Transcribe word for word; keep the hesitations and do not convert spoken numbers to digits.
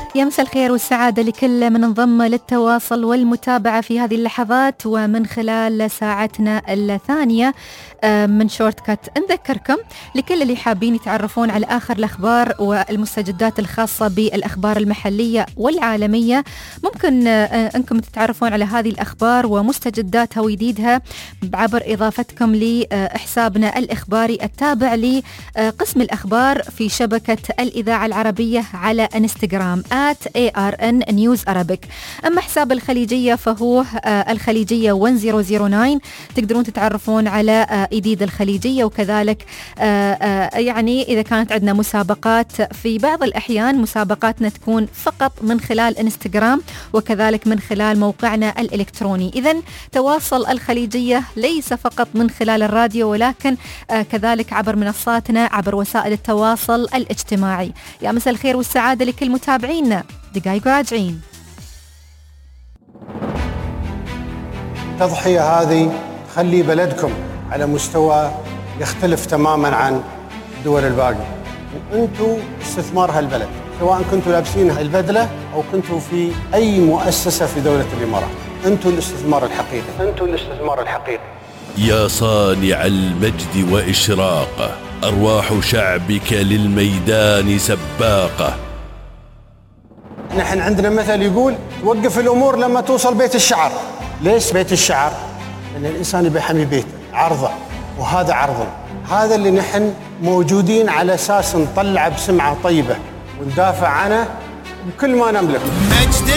يا مساء الخير والسعادة لكل من انضم للتواصل والمتابعة في هذه اللحظات ومن خلال ساعتنا الثانية من شورت كات. نذكركم لكل اللي حابين يتعرفون على آخر الأخبار والمستجدات الخاصة بالأخبار المحلية والعالمية، ممكن أنكم تتعرفون على هذه الأخبار ومستجداتها وجديدها عبر إضافتكم لحسابنا الإخباري التابع لقسم الأخبار في شبكة الإذاعة العربية على انستغرام آت إيه آر إن نيوز أرابيك. أما حساب الخليجية فهو الخليجية واحد صفر صفر تسعة، تقدرون تتعرفون على جديد الخليجية، وكذلك يعني إذا كانت عندنا مسابقات في بعض الأحيان مسابقاتنا تكون فقط من خلال انستغرام وكذلك من خلال موقعنا الإلكتروني. إذن تواصل الخليجية ليس فقط من خلال الراديو ولكن كذلك عبر منصاتنا عبر وسائل التواصل الاجتماعي. يا مساء الخير والسعادة لكل متابعينا، دقايق راجعين. التضحية هذه تخلي بلدكم على مستوى يختلف تماما عن الدول الباقية، وانتم استثمار هالبلد، سواء كنتوا لابسين البدلة او كنتوا في اي مؤسسة في دولة الامارات، انتم الاستثمار الحقيقي، انتم الاستثمار الحقيقي. يا صانع المجد وإشراقه، أرواح شعبك للميدان سباقة. نحن عندنا مثل يقول توقف الأمور لما توصل بيت الشعر. ليش بيت الشعر؟ لأن الإنسان يبي يحمي بيته، عرضه، وهذا عرضنا، هذا اللي نحن موجودين على أساس نطلع بسمعة طيبة وندافع عنه بكل ما نملك. مجد